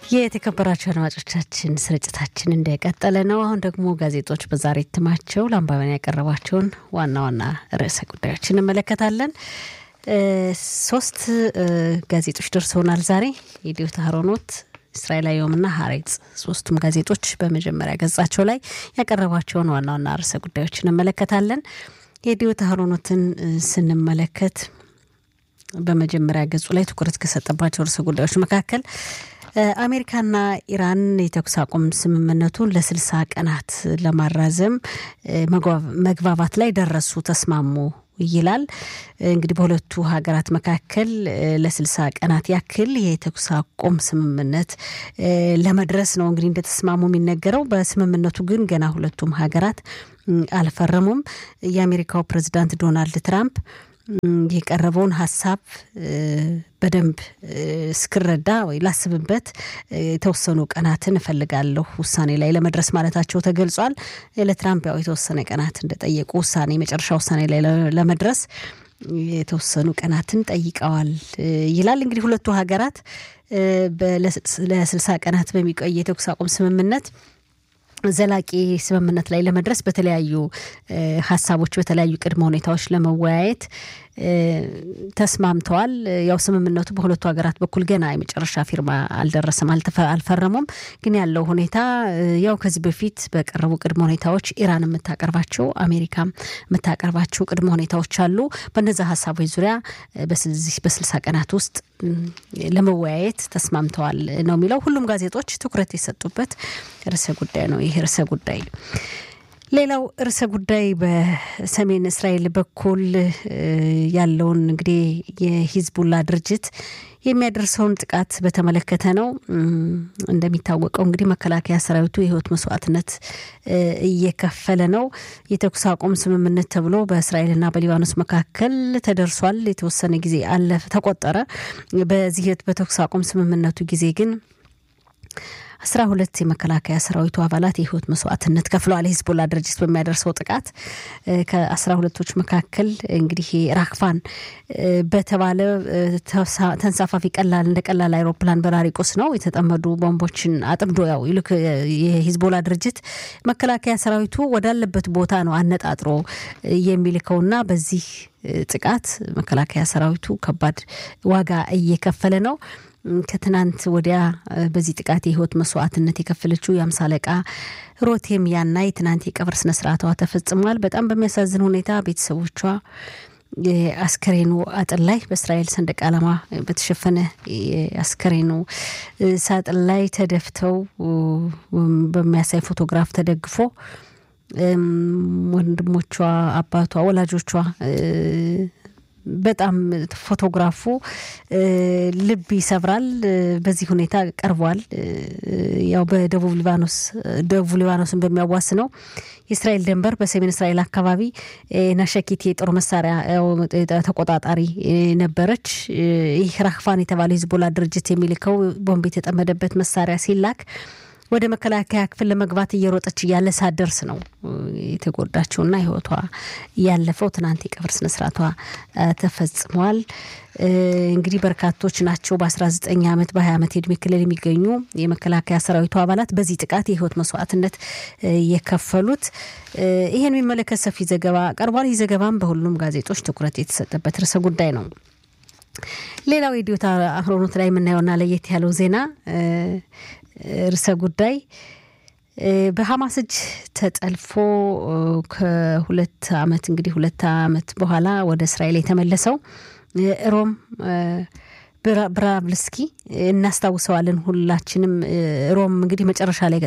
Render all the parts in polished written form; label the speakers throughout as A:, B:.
A: የተከበራችሁ አድማጮቻችን ስርጭታችን እንደቀጠለ ነው። አሁን ደግሞ ጋዜጦች በዛሬ እትማቸው ለአንባቢያን ያቀረቧቸውን ዋና ዋና ርዕሰ ጉዳዮችን እንመለከታለን። ሶስት ጋዜጦች ደርሰውናል ዛሬ። የዲዮት አህሮኖት፣ እስራኤል አየምና ሀሬጽ ሶስቱም ጋዜጦች በመጀመሪያ ገጻቸው ላይ ያቀረቧቸውን ዋና ዋና ርዕሰ ጉዳዮችን እንመለከታለን። የዲዮት አህሮኖትን ስንመለከት በመጀመሪያ ገጹ ላይ ትኩረት ከሰጠባቸው ርዕሰ ጉዳዮች መካከል አሜሪካና ኢራን የተኩስ አቁም ስምምነቱን ለ60 ቀናት ለማራዘም መግባባት ላይ ደረሱ፣ ተስማሙ ይላል። እንግዲህ በሁለቱ ሀገራት መካከል ለ60 ቀናት ያክል የተኩስ አቁም ስምምነት ለመድረስ ነው እንግዲህ እንደተስማሙ የሚነገረው። በስምምነቱ ግን ገና ሁለቱም ሀገራት አልፈረሙም። የአሜሪካው ፕሬዝዳንት ዶናልድ ትራምፕ የቀረበውን ሐሳብ በደንብ እስክረዳ ወይ ላስብበት የተወሰኑ ቀናትን እፈልጋለሁ ውሳኔ ላይ ለመድረስ ማለታቸው ተገልጿል። ለትራምፕ ያው የተወሰነ ቀናት እንደጠየቁ ውሳኔ መጨረሻ ውሳኔ ላይ ለመድረስ የተወሰኑ ቀናትን ጠይቀዋል ይላል። እንግዲህ ሁለቱ ሀገራት ለ60 ቀናት በሚቆይ የተኩስ አቁም ስምምነት ዘላቂ ስምምነት ላይ ለመድረስ በተለያዩ ሐሳቦች በተለያዩ ቅድመ ሁኔታዎች ለመወያየት ተስማምተዋል። ያው ስምምነቱ በሁለቱ ሀገራት በኩል ገና የመጨረሻ ፊርማ አልደረሰም፣ አልፈረሙም። ግን ያለው ሁኔታ ያው ከዚህ በፊት በቀረቡ ቅድመ ሁኔታዎች ኢራን የምታቀርባቸው አሜሪካ የምታቀርባቸው ቅድመ ሁኔታዎች አሉ። በእነዚህ ሐሳቦች ዙሪያ በ60 ቀናት ውስጥ ለመወያየት ተስማምተዋል ነው የሚለው። ሁሉም ጋዜጦች ትኩረት የሰጡበት ርዕሰ ጉዳይ ነው ይሄ ርዕሰ ጉዳይ። ሌላው ርዕሰ ጉዳይ በሰሜን እስራኤል በኩል ያለውን እንግዲህ የሂዝቡላ ድርጅት የሚያደርሰውን ጥቃት በተመለከተ ነው። እንደሚታወቀው እንግዲህ መከላከያ ሰራዊቱ የህይወት መስዋዕትነት እየከፈለ ነው። የተኩስ አቁም ስምምነት ተብሎ በእስራኤልና በሊባኖስ መካከል ተደርሷል። የተወሰነ ጊዜ አለፈ ተቆጠረ። በዚህ በተኩስ አቁም ስምምነቱ ጊዜ ግን 12 የመከላከያ ሰራዊቱ አባላት የህይወት መስዋዕትነት ከፍለዋል። ሂዝቡላ ድርጅት በሚያደርሰው ጥቃት ከ12ቶች መካከል እንግዲህ ራክፋን በተባለ ተንሳፋፊ ቀላል አይሮፕላን በራሪ ቁስ ነው የተጠመዱ ቦምቦችን አጥምዶ ያው ይልክ የሂዝቡላ ድርጅት መከላከያ ሰራዊቱ ወዳለበት ቦታ ነው አነጣጥሮ የሚልከውና በዚህ ጥቃት መከላከያ ሰራዊቱ ከባድ ዋጋ እየከፈለ ነው። ከትናንት ወዲያ በዚህ ጥቃት የህይወት መስዋዕትነት የከፈለችው የአምሳለቃ ሮቴም ያናይ ትናንት የቀብር ስነ ስርዓቷ ተፈጽሟል። በጣም በሚያሳዝን ሁኔታ ቤተሰቦቿ አስከሬኑ አጥር ላይ በእስራኤል ሰንደቅ ዓላማ በተሸፈነ አስከሬኑ ሳጥን ላይ ተደፍተው በሚያሳይ ፎቶግራፍ ተደግፎ ወንድሞቿ፣ አባቷ፣ ወላጆቿ በጣም ፎቶግራፉ ልብ ይሰብራል። በዚህ ሁኔታ ቀርቧል። ያው በደቡብ ሊባኖስን በሚያዋስነው የእስራኤል ድንበር በሰሜን እስራኤል አካባቢ ናሸኪት የጦር መሳሪያ ተቆጣጣሪ ነበረች። ይህ ራክፋን የተባለ ሂዝቡላ ድርጅት የሚልከው ቦምብ የተጠመደበት መሳሪያ ሲላክ ወደ መከላከያ ክፍል ለመግባት እየሮጠች ያለ ሳደርስ ነው የተጎዳችውና ህይወቷ ያለፈው። ትናንት የቀብር ስነ ስርዓቷ ተፈጽሟል። እንግዲህ በርካቶች ናቸው በ19 ዓመት በ20 ዓመት እድሜ ክልል የሚገኙ የመከላከያ ሰራዊቱ አባላት በዚህ ጥቃት የህይወት መስዋዕትነት የከፈሉት። ይሄን የሚመለከት ሰፊ ዘገባ ቀርቧል። ይህ ዘገባም በሁሉም ጋዜጦች ትኩረት የተሰጠበት ርዕሰ ጉዳይ ነው። ሌላው የዲዮት አህሮኖት ላይ የምናየውና ለየት ያለው ዜና ርዕሰ ጉዳይ በሐማስ እጅ ተጠልፎ ከሁለት ዓመት በኋላ ወደ እስራኤል የተመለሰው ሮም ብራብልስኪ እናስታውሰዋለን ሁላችንም። ሮም እንግዲህ መጨረሻ ላይ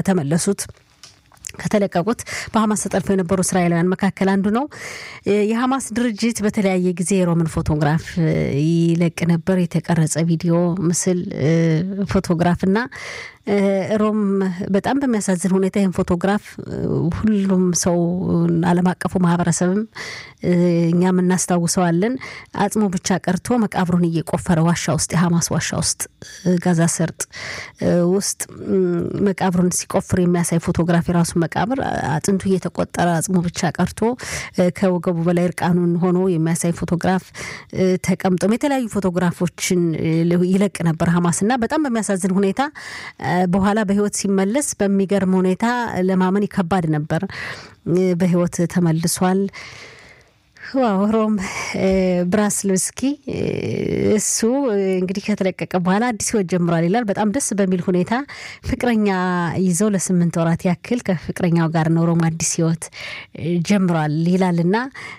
A: ከተለቀቁት በሐማስ ተጠልፈው የነበሩ እስራኤላውያን መካከል አንዱ ነው። የሐማስ ድርጅት በተለያየ ጊዜ ሮምን ፎቶግራፍ ይለቅ ነበር፣ የተቀረጸ ቪዲዮ፣ ምስል፣ ፎቶግራፍና ሮም በጣም በሚያሳዝን ሁኔታ ይህን ፎቶግራፍ ሁሉም ሰው ዓለም አቀፉ ማህበረሰብም እኛም እናስታውሰዋለን። አጽሙ ብቻ ቀርቶ መቃብሩን እየቆፈረ ዋሻ ውስጥ የሐማስ ዋሻ ውስጥ ጋዛ ሰርጥ ውስጥ መቃብሩን ሲቆፍር የሚያሳይ ፎቶግራፍ የራሱ መቃብር አጥንቱ እየተቆጠረ አጽሙ ብቻ ቀርቶ ከወገቡ በላይ እርቃኑን ሆኖ የሚያሳይ ፎቶግራፍ ተቀምጦ የተለያዩ ፎቶግራፎችን ይለቅ ነበር ሐማስና በጣም በሚያሳዝን ሁኔታ በኋላ በህይወት ሲመለስ በሚገርም ሁኔታ ለማመን ይከብድ ነበር በህይወት ተመልሷል ዋው ብራስልስኪ እሱ እንግዲህ ከተለቀቀ በኋላ አዲስ ህይወት ጀምሯል ይላል በጣም ደስ በሚል ሁኔታ ፍቅረኛ ይዘው ለ8 ወራት ያክል ከፍቅረኛው ጋር ነው ሮም አዲስ ህይወት ጀምሯል ይላልና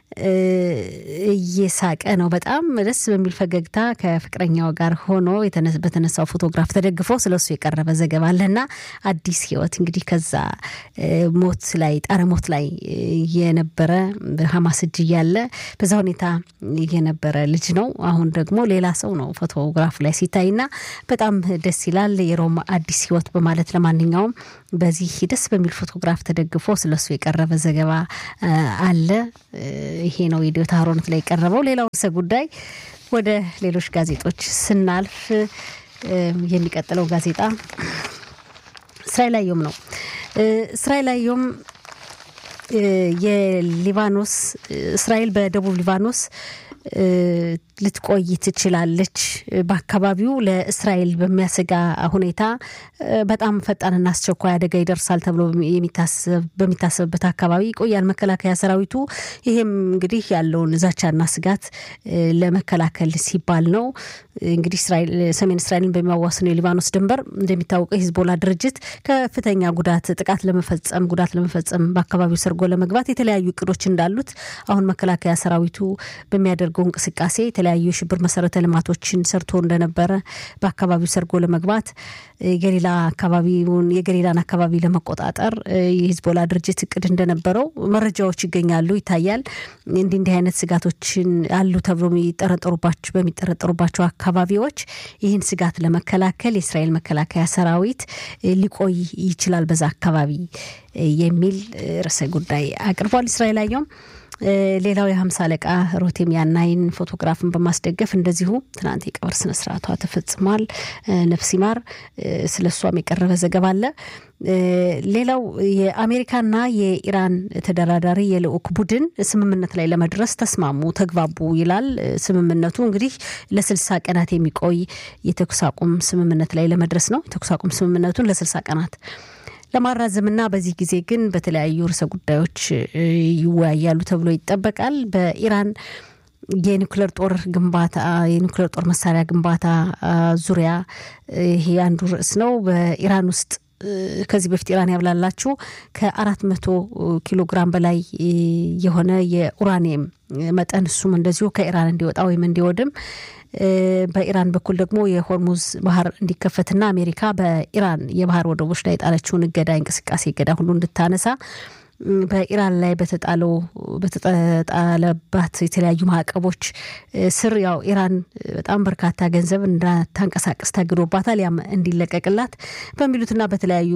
A: እየሳቀ ነው በጣም ደስ በሚል ፈገግታ ከፍቅረኛው ጋር ሆኖ በተነሳው ፎቶግራፍ ተደግፎ ስለሱ የቀረበ ዘገባ አለና አዲስ ህይወት እንግዲህ ከዛ ሞት ላይ ጣረሞት ላይ የነበረ ሐማስ እጅ ያለ በዛ ሁኔታ የነበረ ልጅ ነው አሁን ደግሞ ሌላ ሰው ነው ፎቶግራፍ ላይ ሲታይና በጣም ደስ ይላል የሮም አዲስ ህይወት በማለት ለማንኛውም በዚህ ደስ በሚል ፎቶግራፍ ተደግፎ ስለሱ የቀረበ ዘገባ አለ ይሄ ነው ቪዲዮ ታሮንት ላይ ቀርበው ሌላው ጉዳይ ወደ ሌሎች ጋዜጦች ስናልፍ የሚቀጥለው ጋዜጣ እስራኤል አየም ነው እስራኤል አየም የሊባኖስ እስራኤል በደቡብ ሊባኖስ ልትቆይ ትችላለች በአካባቢው ለእስራኤል በሚያሰጋ ሁኔታ በጣም ፈጣንና አስቸኳይ አደጋ ይደርሳል ተብሎ በሚታሰብበት አካባቢ ቆያል መከላከያ ሰራዊቱ ይሄም እንግዲህ ያለውን ዛቻና ስጋት ለመከላከል ሲባል ነው እንግዲህ እስራኤል ሰሜን እስራኤልን በሚያዋስነው የሊባኖስ ድንበር እንደሚታወቀው ሂዝቦላ ድርጅት ከፍተኛ ጥቃት ለመፈጸም በአካባቢው ሰርጎ ለመግባት የተለያዩ እቅዶች እንዳሉት አሁን መከላከያ ሰራዊቱ በሚያደርገው እንቅስቃሴ የተለያዩ ሽብር መሰረተ ልማቶችን ሰርቶ እንደነበረ በአካባቢው ሰርጎ ለመግባት የገሊላን አካባቢ ለመቆጣጠር የሂዝቦላ ድርጅት እቅድ እንደነበረው መረጃዎች ይገኛሉ ይታያል እንዲህ አይነት ስጋቶችን አሉ ተብሎ በሚጠረጠሩባቸው አካባቢዎች ይህን ስጋት ለመከላከል የእስራኤል መከላከያ ሰራዊት ሊቆይ ይችላል በዛ አካባቢ የሚል ርዕሰ ጉዳይ አቅርቧል እስራኤል አየም ሌላው የ50 አለቃ ሮቴም ያናይን ፎቶግራፍን በማስደገፍ እንደዚሁ ትናንት የቀብር ስነ ስርዓቷ ተፈጽሟል ነፍስ ይማር ስለሷም የቀረበ ዘገባ አለ ሌላው የአሜሪካና የኢራን ተደራዳሪ የልኡክ ቡድን ስምምነት ላይ ለመድረስ ተግባቡ ይላል ስምምነቱ እንግዲህ ለ60 ቀናት የሚቆይ የተኩስ አቁም ስምምነት ላይ ለመድረስ ነው የተኩስ አቁም ስምምነቱን ለ60 ቀናት ለማራዘምና በዚህ ጊዜ ግን በተለያዩ ርዕሰ ጉዳዮች ይወያያሉ ተብሎ ይጠበቃል በኢራን የኒውክሌር ጦር መሳሪያ ግንባታ ዙሪያ ይሄ አንዱ ርዕስ ነው በኢራን ውስጥ ከዚህ በፊት ኢራን ያብላላችሁ ከ400 ኪሎ ግራም በላይ የሆነ የኡራኒየም መጠን እሱም እንደዚሁ ከኢራን እንዲወጣ ወይም እንዲወድም በኢራን በኩል ደግሞ የሆርሙዝ ባህር እንዲከፈትና አሜሪካ በኢራን የባህር ወደቦች ላይ ጣለችውን እንቅስቃሴ ሁሉ እንድታነሳ በኢራን ላይ በተጣለባት የተለያዩ ማዕቀቦች ስር ያው ኢራን በጣም በርካታ ገንዘብ እንዳታንቀሳቀስ ታግዶባታል ያም እንዲለቀቅላት በሚሉትና በተለያዩ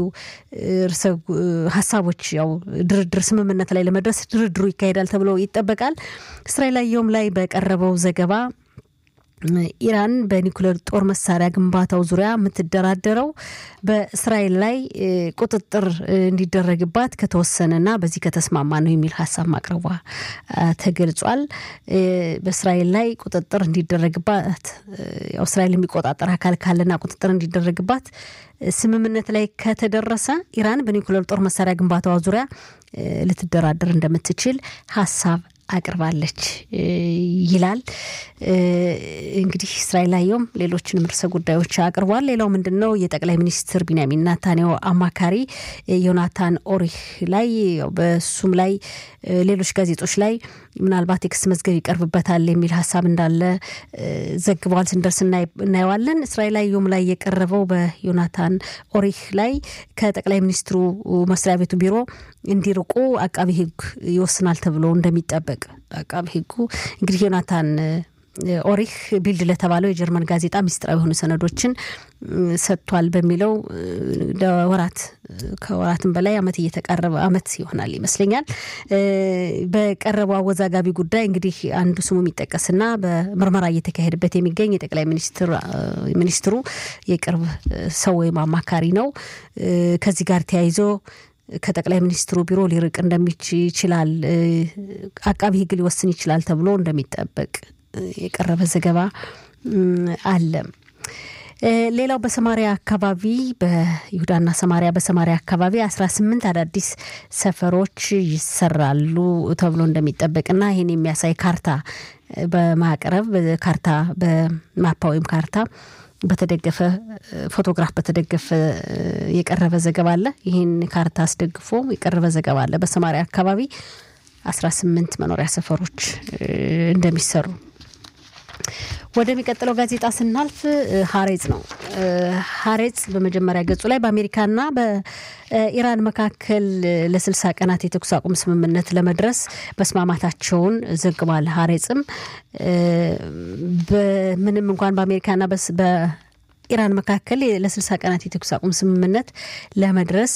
A: ሐሳቦች ያው ድርድር ስምምነት ላይ ለመድረስ ድርድሩ ይካሄዳል ተብሎ ይጠበቃል እስራኤል ላይ በቀረበው ዘገባ ኢራን በኒውክሌር ጦር መሳሪያ ግንባታው ዙሪያ የምትደራደረው በእስራኤል ላይ ቁጥጥር እንዲደረግባት ከተወሰነና በዚህ ከተስማማ ነው የሚል ሐሳብ ማቅረቧ ተገልጿል በእስራኤል ላይ ቁጥጥር እንዲደረግባት ያው እስራኤል የሚቆጣጠር አካል ካለና ቁጥጥር እንዲደረግባት ስምምነት ላይ ከተደረሰ ኢራን በኒውክሌር ጦር መሳሪያ ግንባታው ዙሪያ ልትደራደር እንደምትችል ሐሳብ አቅርባለች ይላል እንግዲህ እስራኤል አየም ሌሎችንም ርዕሰ ጉዳዮች አቅርቧል ሌላው ምንድነው የጠቅላይ ሚኒስትር ቢንያሚን ኔታንያሁ አማካሪ ዮናታን ኦሪህ ላይ በሱም ላይ ሌሎች ጋዜጦች ላይ ምናልባት ኤክስ መዝገብ ይቀርብበታል የሚል ሐሳብ እንዳለ ዘግቧል ስንደርስና እናየዋለን እስራኤል አየም ላይ የቀረበው በዮናታን ኦሪህ ላይ ከጠቅላይ ሚኒስትሩ መስሪያ ቤቱ ቢሮ እንዲርቁ አቃቢ ህግ ይወስናል ተብሎ እንደሚጠበቅ አቃቢ ህጉ እንግዲህ ዮናታን ኦሪህ ቢልድ ለተባለው የጀርመን ጋዜጣ ሚስጥራዊ የሆኑ ሰነዶችን ሰጥቷል በሚለው ከወራትም በላይ አመት ይሆናል ይመስለኛል በቀረበው አወዛጋቢ ጉዳይ እንግዲህ አንዱ ስሙ የሚጠቀስና በምርመራ እየተካሄደበት የሚገኝ የጠቅላይ ሚኒስትሩ የቅርብ ሰው ወይም አማካሪ ነው ከዚህ ጋር ተያይዞ ከጠቅላይ ሚኒስትሩ ቢሮ ሊርቅ እንደሚችላል አቃቢ ህግ ሊወስን ይችላል ተብሎ እንደሚጠበቅ የቀረበ ዘገባ አለ። ሌላው በሰማሪያ አካባቢ በይሁዳና ሰማሪያ በሰማሪያ አካባቢ 18 አዳዲስ ሰፈሮች ይሰራሉ ተብሎ እንደሚጠበቅና ይሄን የሚያሳይ ካርታ በማቅረብ ካርታ በማፓ ወይም ካርታ በተደገፈ ፎቶግራፍ በተደገፈ የቀረበ ዘገባ አለ። ይሄን ካርታ አስደግፎ የቀረበ ዘገባ አለ። በሰማሪያ አካባቢ 18 መኖሪያ ሰፈሮች እንደሚሰሩ። ወደሚቀጥለው ጋዜጣ ስናልፍ ሐሬጽ ነው። ሐሬጽ በመጀመሪያ ገጹ ላይ በአሜሪካና በኢራን መካከል ለ60 ቀናት የተኩስ አቁም ስምምነት ለመድረስ መስማማታቸውን ዘግቧል። ሐሬጽም በምንም እንኳን በአሜሪካና በኢራን መካከል ለ60 ቀናት የተኩስ አቁም ስምምነት ለመድረስ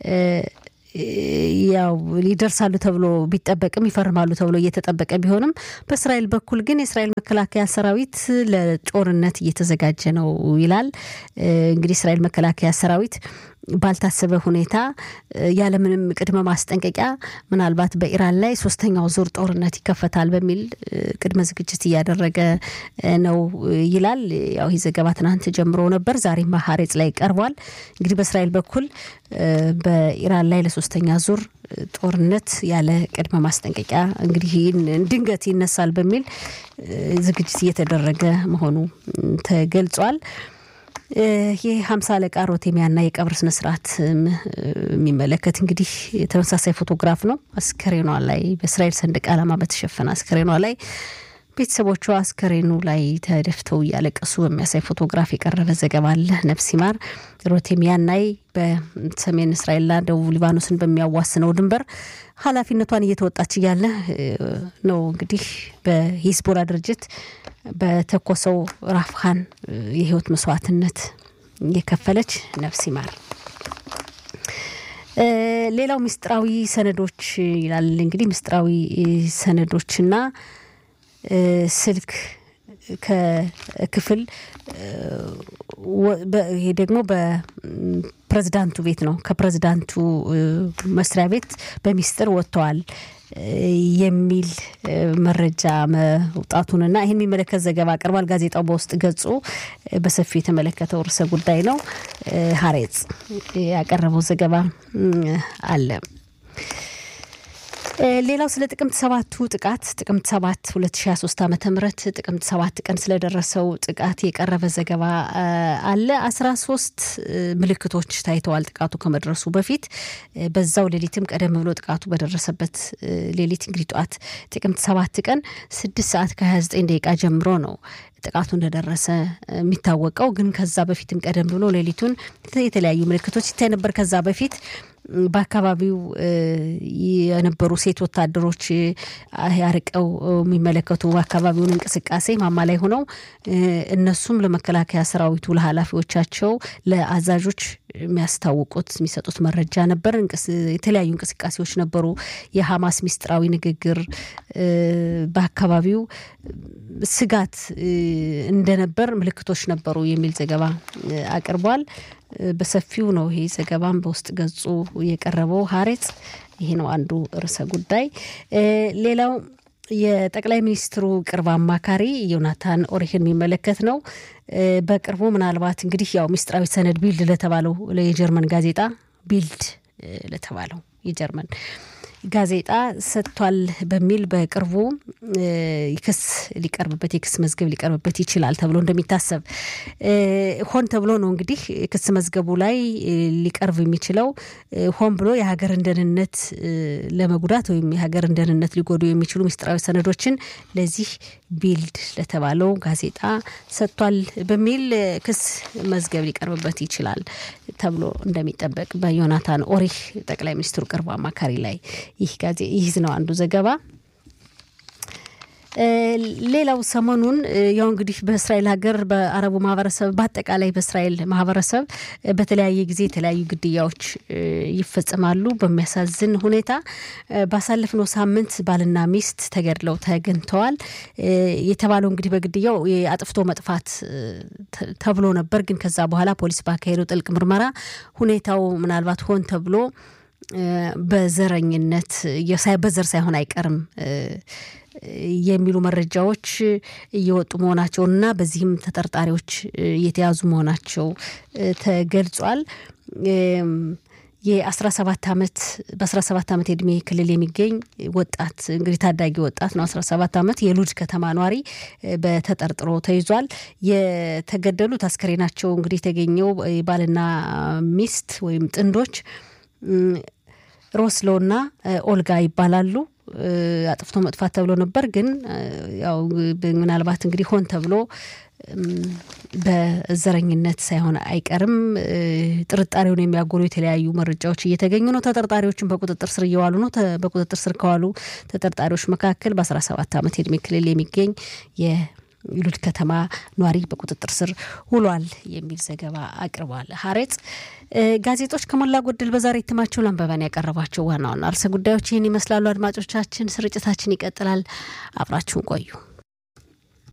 A: ያው ሊደርሳሉ ተብሎ ቢጠበቅም ይፈርማሉ ተብሎ እየተጠበቀ ቢሆንም በእስራኤል በኩል ግን የእስራኤል መከላከያ ሰራዊት ለጦርነት እየተዘጋጀ ነው ይላል። እንግዲህ እስራኤል መከላከያ ሰራዊት ባልታሰበ ሁኔታ ያለ ምንም ቅድመ ማስጠንቀቂያ ምናልባት በኢራን ላይ ሶስተኛው ዙር ጦርነት ይከፈታል በሚል ቅድመ ዝግጅት እያደረገ ነው ይላል። ያው ይህ ዘገባ ትናንት ጀምሮ ነበር፣ ዛሬም ሐሬጽ ላይ ቀርቧል። እንግዲህ በእስራኤል በኩል በኢራን ላይ ለሶስተኛ ዙር ጦርነት ያለ ቅድመ ማስጠንቀቂያ እንግዲህ ድንገት ይነሳል በሚል ዝግጅት እየተደረገ መሆኑ ተገልጿል። ይህ 50 አለቃ ሮቴሚያና የቀብር ስነ ስርዓት የሚመለከት እንግዲህ ተመሳሳይ ፎቶግራፍ ነው። አስከሬኗ ላይ በእስራኤል ሰንደቅ ዓላማ በተሸፈነ አስከሬኗ ላይ ቤተሰቦቿ አስከሬኑ ላይ ተደፍተው ያለቀሱ በሚያሳይ ፎቶግራፍ የቀረበ ዘገባ አለ። ነፍስ ይማር ሮቴሚያናይ በሰሜን እስራኤልና ደቡብ ሊባኖስን በሚያዋስነው ድንበር ኃላፊነቷን እየተወጣች ያለ ነው። እንግዲህ በሂዝቦላ ድርጅት በተኮሰው ራፍኻን የህይወት መስዋዕትነት የከፈለች ነፍስ ይማር። ሌላው ምስጥራዊ ሰነዶች ይላል። እንግዲህ ምስጥራዊ ሰነዶችና ስልክ ከክፍል ይሄ ደግሞ በፕሬዝዳንቱ ቤት ነው። ከፕሬዝዳንቱ መስሪያ ቤት በሚስጥር ወጥተዋል የሚል መረጃ መውጣቱንና ይሄን የሚመለከት ዘገባ አቀርቧል። ጋዜጣው በውስጥ ገጹ በሰፊው የተመለከተው ርዕሰ ጉዳይ ነው። ሐሬጽ ያቀረበው ዘገባ አለ። ሌላው ስለ ጥቅምት 7ቱ ጥቃት ጥቅምት 7 2023 ዓ.ም ጥቅምት 7 ቀን ስለደረሰው ጥቃት የቀረበ ዘገባ አለ። 13 ምልክቶች ታይተዋል ጥቃቱ ከመድረሱ በፊት። በዛው ሌሊትም ቀደም ብሎ ጥቃቱ በደረሰበት ሌሊት እንግዲህ ጧት ጥቅምት 7 ቀን 6 ሰዓት ከ29 ደቂቃ ጀምሮ ነው ጥቃቱ እንደደረሰ የሚታወቀው። ግን ከዛ በፊትም ቀደም ብሎ ሌሊቱን የተለያዩ ምልክቶች ይታይ ነበር። ከዛ በፊት በአካባቢው የነበሩ ሴት ወታደሮች ያርቀው የሚመለከቱ አካባቢውን እንቅስቃሴ ማማ ላይ ሆነው እነሱም ለመከላከያ ሰራዊቱ ለኃላፊዎቻቸው ለአዛዦች የሚያስታውቁት የሚሰጡት መረጃ ነበር። የተለያዩ እንቅስቃሴዎች ነበሩ። የሐማስ ሚስጥራዊ ንግግር በአካባቢው ስጋት እንደነበር ምልክቶች ነበሩ የሚል ዘገባ አቅርቧል። በሰፊው ነው ይሄ ዘገባም በውስጥ ገጹ የቀረበው ሐሬጽ። ይሄ ነው አንዱ ርዕሰ ጉዳይ። ሌላው የጠቅላይ ሚኒስትሩ ቅርብ አማካሪ ዮናታን ኦሪህን የሚመለከት ነው። በቅርቡ ምናልባት እንግዲህ ያው ሚስጥራዊ ሰነድ ቢልድ ለተባለው ለጀርመን ጋዜጣ ቢልድ ለተባለው የጀርመን ጋዜጣ ሰጥቷል በሚል በቅርቡ ክስ ሊቀርብበት የክስ መዝገብ ሊቀርብበት ይችላል ተብሎ እንደሚታሰብ ሆን ተብሎ ነው። እንግዲህ ክስ መዝገቡ ላይ ሊቀርብ የሚችለው ሆን ብሎ የሀገር ደህንነት ለመጉዳት ወይም የሀገር ደህንነት ሊጎዱ የሚችሉ ሚስጥራዊ ሰነዶችን ለዚህ ቢልድ ለተባለው ጋዜጣ ሰጥቷል በሚል ክስ መዝገብ ሊቀርብበት ይችላል ተብሎ እንደሚጠበቅ በዮናታን ኦሪህ ጠቅላይ ሚኒስትሩ ቅርብ አማካሪ ላይ ይህ ነው አንዱ ዘገባ። ሌላው ሰሞኑን ያው እንግዲህ በእስራኤል ሀገር በአረቡ ማህበረሰብ በአጠቃላይ በእስራኤል ማህበረሰብ በተለያየ ጊዜ የተለያዩ ግድያዎች ይፈጸማሉ። በሚያሳዝን ሁኔታ ባሳለፍነው ሳምንት ባልና ሚስት ተገድለው ተገኝተዋል የተባለው እንግዲህ በግድያው አጥፍቶ መጥፋት ተብሎ ነበር። ግን ከዛ በኋላ ፖሊስ ባካሄደው ጥልቅ ምርመራ ሁኔታው ምናልባት ሆን ተብሎ በዘረኝነት በዘር ሳይሆን አይቀርም የሚሉ መረጃዎች እየወጡ መሆናቸውና በዚህም ተጠርጣሪዎች የተያዙ መሆናቸው ተገልጿል። የ17 ዓመት በ17 ዓመት እድሜ ክልል የሚገኝ ወጣት እንግዲህ ታዳጊ ወጣት ነው 17 ዓመት የሉድ ከተማ ኗሪ በተጠርጥሮ ተይዟል። የተገደሉት አስከሬናቸው እንግዲህ የተገኘው ባልና ሚስት ወይም ጥንዶች ሮስሎና ኦልጋ ይባላሉ። አጥፍቶ መጥፋት ተብሎ ነበር ግን ያው ምናልባት እንግዲህ ሆን ተብሎ በዘረኝነት ሳይሆን አይቀርም ጥርጣሬውን የሚያጎሉ የተለያዩ መረጃዎች እየተገኙ ነው። ተጠርጣሪዎችን በቁጥጥር ስር እየዋሉ ነው። በቁጥጥር ስር ከዋሉ ተጠርጣሪዎች መካከል በ17 ዓመት እድሜ ክልል የሚገኝ የሉድ ከተማ ኗሪ በቁጥጥር ስር ውሏል የሚል ዘገባ አቅርቧል። ሐሬጽ ጋዜጦች ከሞላ ጎደል በዛሬ እትማቸው ለአንባቢያን ያቀረቧቸው ዋና ዋና ርዕሰ ጉዳዮች ይህን ይመስላሉ። አድማጮቻችን ስርጭታችን ይቀጥላል። አብራችሁን ቆዩ።